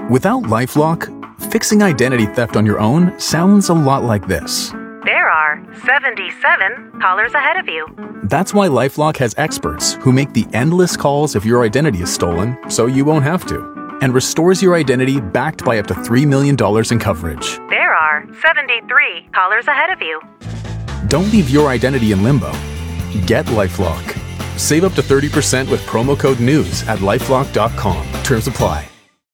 Without LifeLock, fixing identity theft on your own sounds a lot like this. There are 77 callers ahead of you. That's why LifeLock has experts who make the endless calls if your identity is stolen so you won't have to, and restores your identity backed by up to $3 million in coverage. There are 73 callers ahead of you. Don't leave your identity in limbo. Get LifeLock. Save up to 30% with promo code NEWS at lifelock.com. Terms apply.